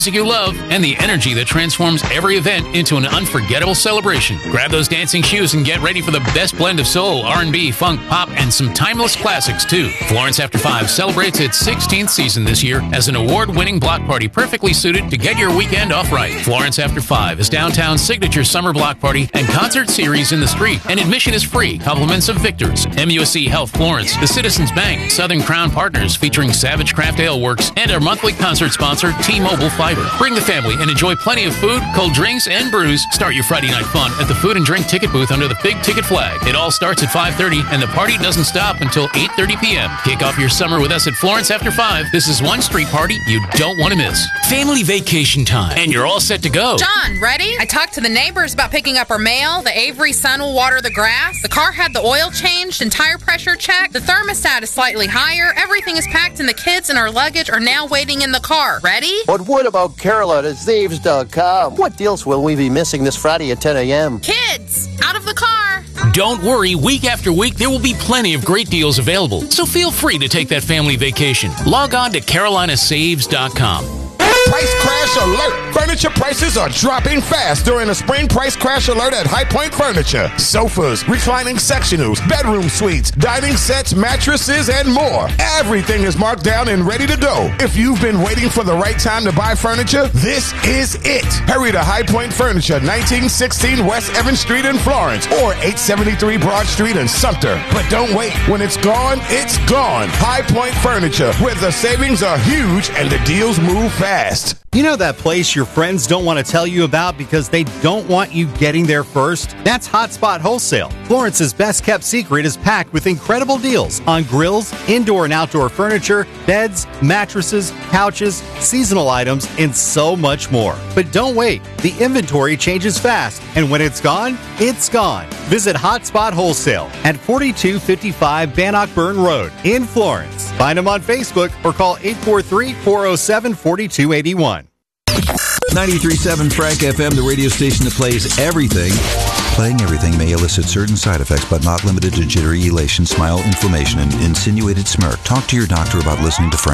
you love, and the energy that transforms every event into an unforgettable celebration. Grab those dancing shoes and get ready for the best blend of soul, R&B, funk, pop, and some timeless classics, too. Florence After 5 celebrates its 16th season this year as an award-winning block party perfectly suited to get your weekend off right. Florence After 5 is downtown's signature summer block party and concert series in the street, and admission is free. Compliments of Victors, MUSC Health Florence, the Citizens Bank, Southern Crown Partners featuring Savage Craft Ale Works, and our monthly concert sponsor, T-Mobile Fiber. Bring the family and enjoy plenty of food, cold drinks, and brews. Start your Friday night fun at the Food and Drink Ticket booth under the Big Ticket flag. It all starts at 5:30, and the party doesn't stop until 8:30 p.m. Kick off your summer with us at Florence After 5. This is one street party you don't want to miss. Family vacation time, and you're all set to go. John, ready? I talked to the neighbors about picking up our mail. The Avery Sun will water the grass. The car had the oil changed and tire pressure checked. The thermostat is slightly higher. Everything is packed, and the kids and our luggage are now waiting in the car. Ready? But what about Carolina at Zaves.com? What deals will we be missing this Friday at 10 a.m.? Kids, out of the car. Don't worry, week after week, there will be plenty of great deals available. So feel free to take that family vacation. Log on to carolinasaves.com. Price crash alert! Furniture prices are dropping fast during a spring price crash alert at High Point Furniture. Sofas, reclining sectionals, bedroom suites, dining sets, mattresses, and more. Everything is marked down and ready to go. If you've been waiting for the right time to buy furniture, this is it. Hurry to High Point Furniture, 1916 West Evans Street in Florence, or 873 Broad Street in Sumter. But don't wait. When it's gone, it's gone. High Point Furniture, where the savings are huge and the deals move fast. You know that place your friends don't want to tell you about because they don't want you getting there first? That's Hotspot Wholesale. Florence's best-kept secret is packed with incredible deals on grills, indoor and outdoor furniture, beds, mattresses, couches, seasonal items, and so much more. But don't wait. The inventory changes fast, and when it's gone, it's gone. Visit Hotspot Wholesale at 4255 Bannockburn Road in Florence. Find them on Facebook or call 843-407-4281. 93.7 Frank FM, the radio station that plays everything. Playing everything may elicit certain side effects, but not limited to jittery elation, smile, inflammation, and insinuated smirk. Talk to your doctor about listening to Frank.